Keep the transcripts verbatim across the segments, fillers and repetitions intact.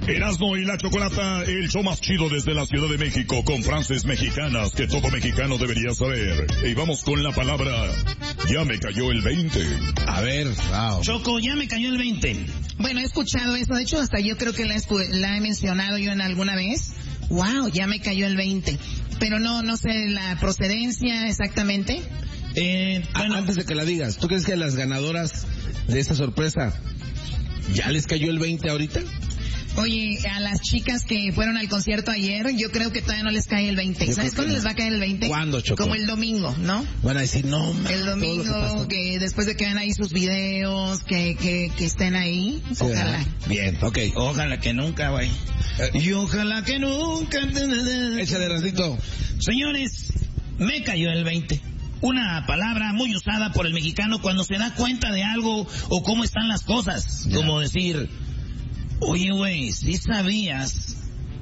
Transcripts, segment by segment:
Erasmo y la Chocolata, el show más chido desde la Ciudad de México, con frases mexicanas que todo mexicano debería saber. Y vamos con la palabra, ya me cayó el veinte. A ver, wow. Choco, ya me cayó el veinte. Bueno, he escuchado eso, de hecho hasta yo creo que la, escu- la he mencionado yo en alguna vez. Wow, ya me cayó el veinte. Pero no, no sé la procedencia exactamente. Eh, bueno, Antes de que la digas, ¿tú crees que las ganadoras de esta sorpresa ya les cayó el veinte ahorita? Oye, a las chicas que fueron al concierto ayer, yo creo que todavía no les cae el veinte. Yo ¿Sabes creo cuándo que les no. va a caer el veinte? ¿Cuándo, Choco? Como el domingo, ¿no? Van a decir, no, man, El todo lo que domingo, pasó. que después de que vean ahí sus videos, que, que, que estén ahí, Sí, ojalá. ¿verdad? Bien, ok. ojalá que nunca, güey. Y ojalá que nunca. Échale, Randito. Señores, me cayó el veinte. Una palabra muy usada por el mexicano cuando se da cuenta de algo o cómo están las cosas. Ya. Como decir, oye, güey, ¿sí sabías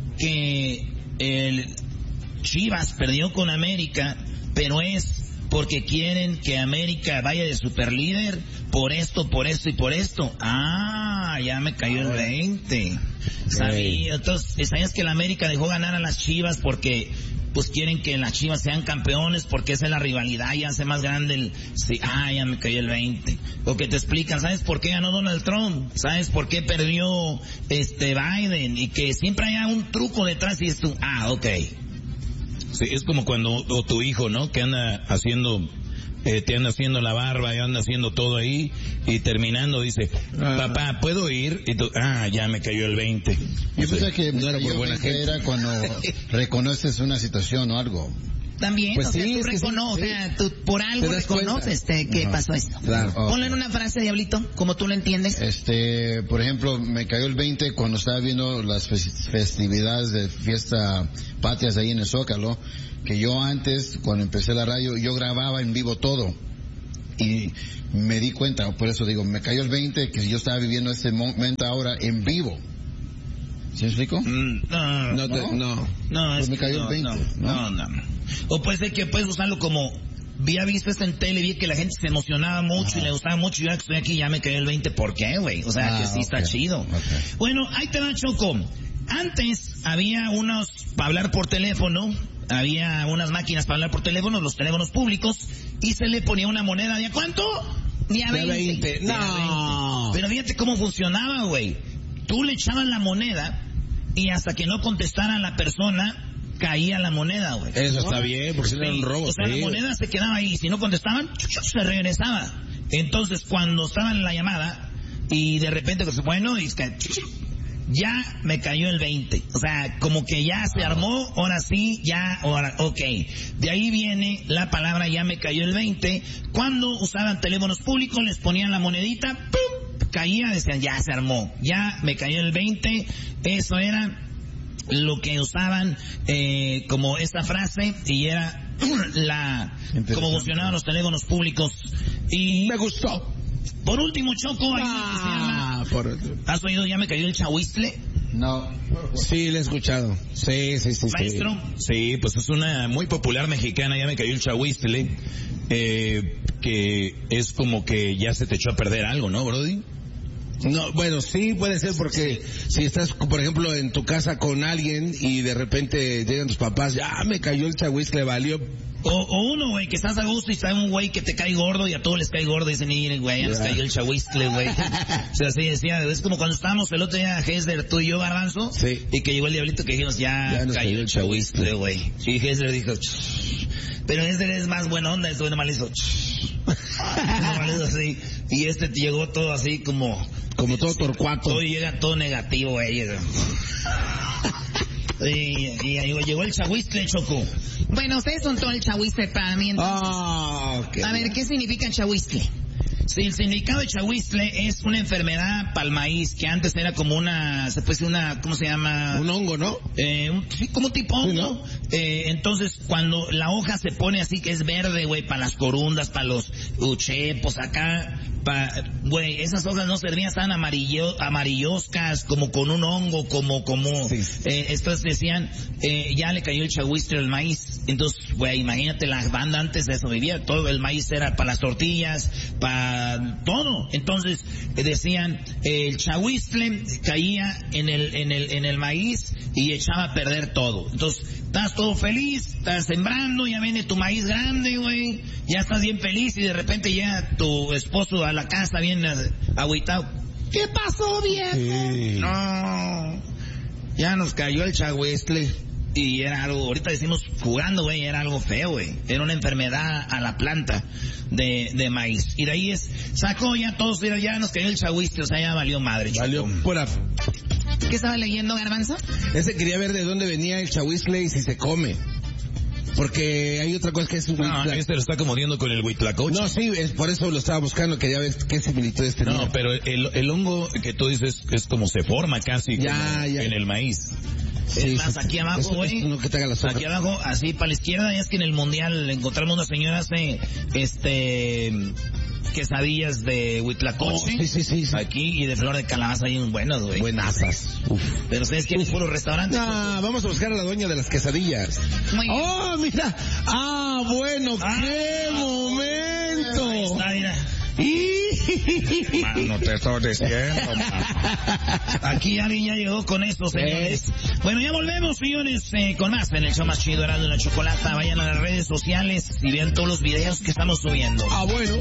que el Chivas perdió con América, pero es porque quieren que América vaya de superlíder por esto, por esto y por esto? Ah, ya me cayó el veinte. Sabía, entonces, ¿sabías que la América dejó ganar a las Chivas porque pues quieren que las Chivas sean campeones porque esa es la rivalidad y hace más grande el... Sí, ah, ya me cayó el veinte. O que te explican, ¿sabes por qué ganó Donald Trump? ¿Sabes por qué perdió este Biden? Y que siempre haya un truco detrás y es tú, ah, ok. Sí, es como cuando o tu hijo, ¿no? Que anda haciendo, eh, te anda haciendo la barba y anda haciendo todo ahí y terminando dice, papá, ¿puedo ir? Y tú, ah, ya me cayó el veinte. Yo pensé que no era por yo buena pensé gente. era cuando reconoces una situación o algo. También, Pues o sea, sí, tú es que sí, reconoces, sí. o sea, tú por algo Te das reconoces te, que Ajá. pasó esto. Claro. Ok. Ponlo en una frase, Diablito, como tú lo entiendes. Este, por ejemplo, me cayó el veinte cuando estaba viendo las fes- festividades de fiesta patrias ahí en el Zócalo, que yo antes, cuando empecé la radio, yo grababa en vivo todo. Y me di cuenta, por eso digo, me cayó el veinte que yo estaba viviendo este momento ahora en vivo. ¿Sí me explico? Mm, no, No, te- ¿No? no. no, Pues es me que cayó no, el veinte, no, no, no. O puede ser que puedes usarlo como, había visto esto en tele, vi que la gente se emocionaba mucho Ajá. y le gustaba mucho y ahora que estoy aquí ya me cayó el veinte. ¿Por qué, güey? O sea, Ah, que sí está ok. chido. Ok. Bueno, ahí te va, Choco. Antes había unos para hablar por teléfono, había unas máquinas para hablar por teléfono, los teléfonos públicos, y se le ponía una moneda de ¿a cuánto? Día De veinte. veinte. No. Pero fíjate cómo funcionaba, güey. Tú le echabas la moneda y hasta que no contestara la persona, caía la moneda, güey. Eso está bien, porque si no era un robo. O sea, sí. la moneda se quedaba ahí. Si no contestaban, se regresaba. Entonces, cuando estaba en la llamada, y de repente, pues, bueno, y es que ya me cayó el veinte. O sea, como que ya se armó, ahora sí, ya, ahora, ok. De ahí viene la palabra ya me cayó el veinte. Cuando usaban teléfonos públicos, les ponían la monedita, ¡pum! Caía, decían, ya se armó, ya me cayó el veinte. Eso era lo que usaban eh, como esta frase, y era la como funcionaban los teléfonos públicos. Y Me gustó. por último, Choco, hay uno que se llama, Ah, por... ¿has oído ya me cayó el chahuistle? No. Sí, le he escuchado. Sí, sí, sí. sí. Maestro, Sí, pues es una muy popular mexicana, ya me cayó el chahuistle, eh, que es como que ya se te echó a perder algo, ¿no, Brody? No, bueno, sí puede ser porque si estás, por ejemplo, en tu casa con alguien y de repente llegan tus papás, ya me cayó el chahuistle, valió. o, o uno, güey, que estás a gusto y está un güey que te cae gordo y a todos les cae gordo y dicen, miren, güey, ya nos Ya. cayó el chahuistle, güey. O sea, así decía, es como cuando estábamos el otro día, Hesler, tú y yo, Garbanzo, Sí. y que llegó el diablito que dijimos, ya, Ya nos cayó el chahuistle, güey. Y Hesler dijo, "Ch". Pero Hesler es más buena onda, este güey nomás le hizo, "Ch". Nomás le hizo así, y este llegó todo así como... Como todo torcuato. Todo llega todo negativo, güey. Y, y ahí llegó el chahuistle, Choco. Bueno, ustedes son todo el chahuistle para mí. Entonces. Ah, qué A ver, ¿qué significa el chahuistle? Sí, el significado de chahuistle es una enfermedad para el maíz, que antes era como una, se puede decir una, ¿cómo se llama? un hongo, ¿no? Eh, un, sí, como tipo hongo. Sí, ¿no? Eh, entonces, cuando la hoja se pone así, que es verde, güey, para las corundas, para los uchepos acá, Güey, esas hojas no servían, estaban amarillo, amarilloscas, como con un hongo, como, como, sí. eh, estos decían, eh, ya le cayó el chahuistle al maíz. Entonces, güey, imagínate, la banda antes de eso vivía, todo el maíz era para las tortillas, para todo. Entonces, eh, decían, eh, el chahuistle caía en el, en el, en el maíz y echaba a perder todo. Entonces, estás todo feliz, estás sembrando, ya viene tu maíz grande, güey, ya estás bien feliz y de repente llega tu esposo a la casa bien agüitado. ¿Qué pasó, viejo? Sí. No, ya nos cayó el chahuistle y era algo, ahorita decimos jugando, güey, era algo feo, güey, era una enfermedad a la planta de, de maíz. Y de ahí es, sacó ya todos, ya nos cayó el chahuistle, o sea, ya valió madre. Valió pura. ¿Qué estaba leyendo, Garbanzo? Ese quería ver de dónde venía el chahuistle y si se come. Porque hay otra cosa que es un huitlacoche. No, este lo está acomodando con el huitlacoche. No, sí, es por eso lo estaba buscando, quería ver qué similitudes tenía. No, pero el, el hongo que tú dices es como se forma casi ya, ya. en el maíz. Es sí, más, aquí abajo, güey, no aquí abajo, así para la izquierda, ya es que en el mundial encontramos una señora hace, este, quesadillas de huitlacoche. Oh, sí, sí, sí, sí. Aquí, y de flor de calabaza hay un buenos, güey. Buenazas. Uf. Pero ¿sabes qué? Puro restaurante. No, vamos a buscar a la dueña de las quesadillas. Muy bien. Oh, mira. Ah, bueno, ah, qué momento. Ahí está, mira. Mano, te estoy diciendo, man. Aquí alguien ya llegó con esto, señores. Bueno, ya volvemos, señores, eh, con más en el show más chido, Erasmo y la Chocolata. Vayan a las redes sociales y vean todos los videos que estamos subiendo. Ah, bueno.